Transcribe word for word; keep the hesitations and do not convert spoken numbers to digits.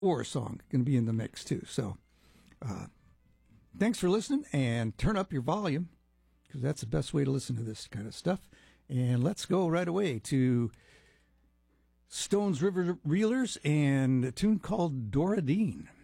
War song going to be in the mix too. So uh, thanks for listening, and turn up your volume, because that's the best way to listen to this kind of stuff. And let's go right away to Stones River Reelers and a tune called Dora Dean.